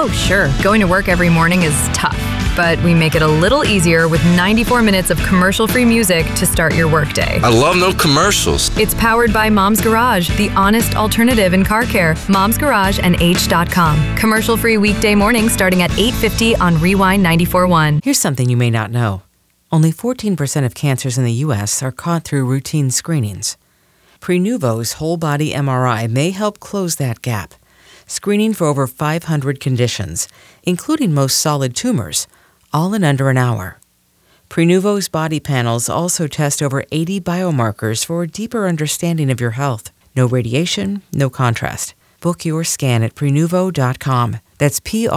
Oh, sure, going to work every morning is tough, but we make it a little easier with 94 minutes of commercial-free music to start your workday. I love no commercials. It's powered by Mom's Garage, the honest alternative in car care. Mom's Garage and H.com. Commercial-free weekday mornings starting at 8:50 on Rewind 94.1. Here's something you may not know. Only 14% of cancers in the U.S. are caught through routine screenings. Prenuvo's whole-body MRI may help close that gap, screening for over 500 conditions, including most solid tumors, all in under an hour. Prenuvo's body panels also test over 80 biomarkers for a deeper understanding of your health. No radiation, no contrast. Book your scan at Prenuvo.com. That's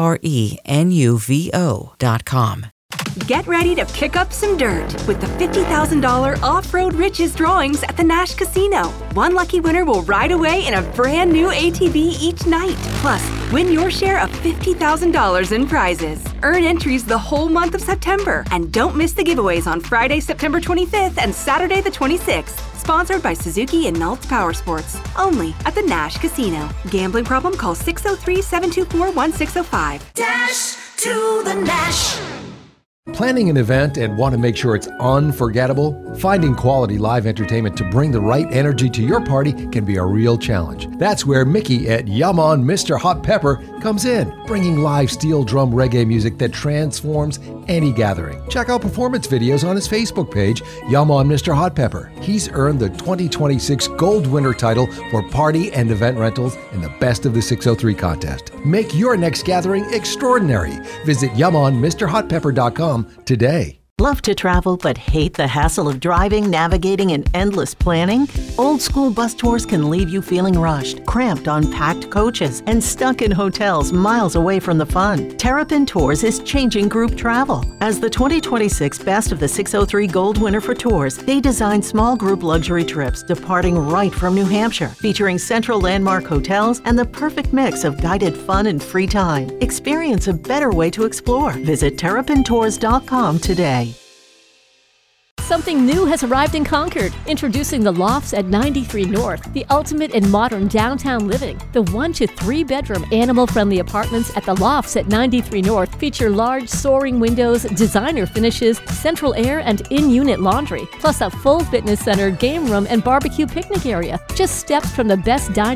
Prenuvo.com. Get ready to pick up some dirt with the $50,000 Off-Road Riches drawings at the Nash Casino. One lucky winner will ride away in a brand new ATV each night. Plus, win your share of $50,000 in prizes. Earn entries the whole month of September. And don't miss the giveaways on Friday, September 25th and Saturday the 26th. Sponsored by Suzuki and Nalt Power Sports. Only at the Nash Casino. Gambling problem? Call 603-724-1605. Dash to the Nash. Planning an event and want to make sure it's unforgettable? Finding quality live entertainment to bring the right energy to your party can be a real challenge. That's where Mickey at Yum On Mr. Hot Pepper comes in, bringing live steel drum reggae music that transforms any gathering. Check out performance videos on his Facebook page, Yum On Mr. Hot Pepper. He's earned the 2026 Gold Winner title for party and event rentals in the Best of the 603 contest. Make your next gathering extraordinary. Visit yumonmrhotpepper.com today. Love to travel but hate the hassle of driving, navigating, and endless planning? Old school bus tours can leave you feeling rushed, cramped on packed coaches, and stuck in hotels miles away from the fun. Terrapin Tours is changing group travel. As the 2026 Best of the 603 Gold winner for tours, they designed small group luxury trips departing right from New Hampshire, featuring central landmark hotels and the perfect mix of guided fun and free time. Experience a better way to explore. Visit terrapintours.com today. Something new has arrived in Concord. Introducing the Lofts at 93 North, the ultimate in modern downtown living. The 1 to 3 bedroom animal-friendly apartments at the Lofts at 93 North feature large soaring windows, designer finishes, central air, and in-unit laundry, plus a full fitness center, game room, and barbecue picnic area. Just steps from the best dining